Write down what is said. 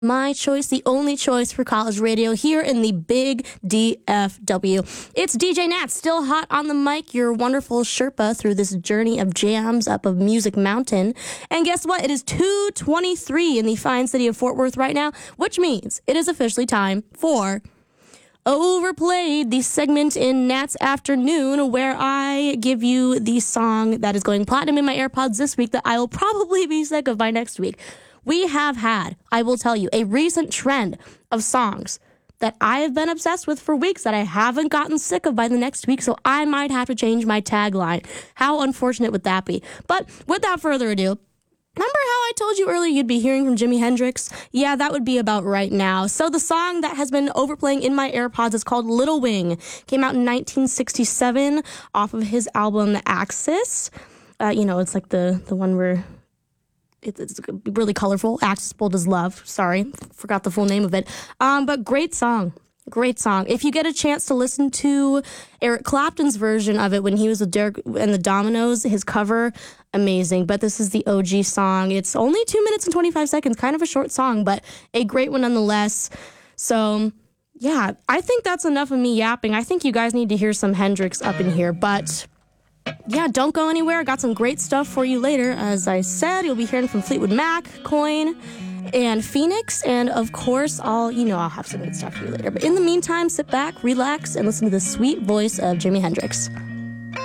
My choice, the only choice for college radio here in the big DFW. It's DJ Nat, still hot on the mic, your wonderful Sherpa through this journey of jams up of Music Mountain. And guess what? It is 2:23 in the fine city of Fort Worth right now, which means it is officially time for Overplayed, the segment in Nat's Afternoon where I give you the song that is going platinum in my AirPods this week that I will probably be sick of by next week. We have had, I will tell you, a recent trend of songs that I have been obsessed with for weeks that I haven't gotten sick of by the next week, so I might have to change my tagline. How unfortunate would that be? But without further ado, remember how I told you earlier you'd be hearing from Jimi Hendrix? Yeah, that would be about right now. So the song that has been overplaying in my AirPods is called Little Wing. Came out in 1967 off of his album Axis. It's like the one where it's really colorful. Axis Bold as Love. Sorry, forgot the full name of it. But great song. Great song. If you get a chance to listen to Eric Clapton's version of it when he was with Derek and the Dominoes, his cover, amazing. But this is the OG song. It's only 2 minutes and 25 seconds, kind of a short song, but a great one nonetheless. So, yeah, I think that's enough of me yapping. I think you guys need to hear some Hendrix up in here, but yeah, don't go anywhere. I got some great stuff for you later. As I said, you'll be hearing from Fleetwood Mac, Coin, and Phoenix, and of course, I'll have some good stuff for you later. But in the meantime, sit back, relax, and listen to the sweet voice of Jimi Hendrix.